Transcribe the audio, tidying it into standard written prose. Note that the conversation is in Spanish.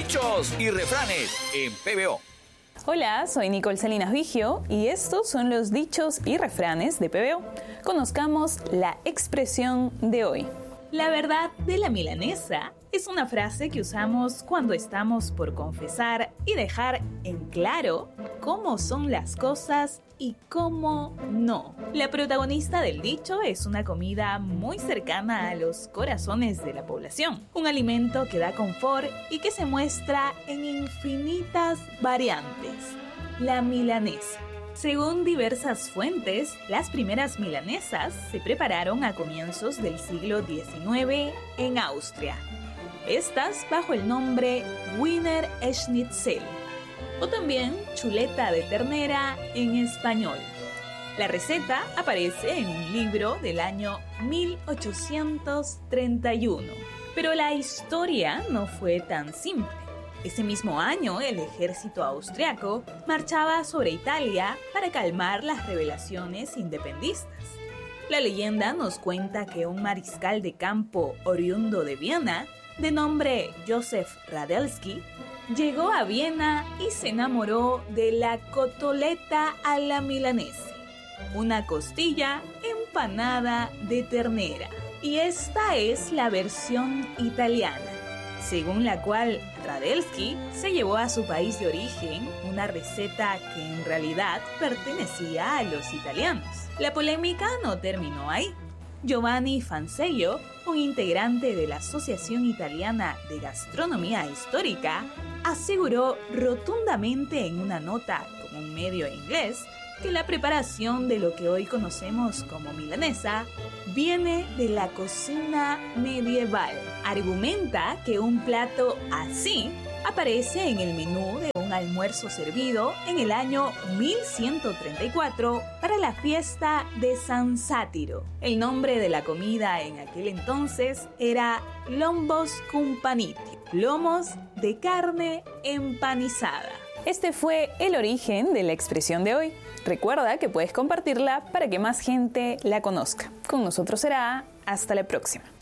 Dichos y refranes en PBO. Hola, soy Nicole Salinas Vigio y estos son los dichos y refranes de PBO. Conozcamos la expresión de hoy. La verdad de la milanesa es una frase que usamos cuando estamos por confesar y dejar en claro cómo son las cosas y cómo no. La protagonista del dicho es una comida muy cercana a los corazones de la población, un alimento que da confort y que se muestra en infinitas variantes. La milanesa. Según diversas fuentes, las primeras milanesas se prepararon a comienzos del siglo XIX en Austria. Estas bajo el nombre Wiener Schnitzel, o también chuleta de ternera en español. La receta aparece en un libro del año 1831, pero la historia no fue tan simple. Ese mismo año, el ejército austriaco marchaba sobre Italia para calmar las rebeliaciones independistas. La leyenda nos cuenta que un mariscal de campo oriundo de Viena, de nombre Joseph Radelski, llegó a Viena y se enamoró de la cotoletta a la milanese, una costilla empanada de ternera. Y esta es la versión italiana, según la cual Radelski se llevó a su país de origen una receta que en realidad pertenecía a los italianos. La polémica no terminó ahí. Giovanni Fancello, un integrante de la Asociación Italiana de Gastronomía Histórica, aseguró rotundamente en una nota con un medio inglés que la preparación de lo que hoy conocemos como milanesa viene de la cocina medieval. Argumenta que un plato así aparece en el menú de un almuerzo servido en el año 1134 para la fiesta de San Sátiro. El nombre de la comida en aquel entonces era lombos cum panitio, lomos de carne empanizada. Este fue el origen de la expresión de hoy. Recuerda que puedes compartirla para que más gente la conozca. Con nosotros será hasta la próxima.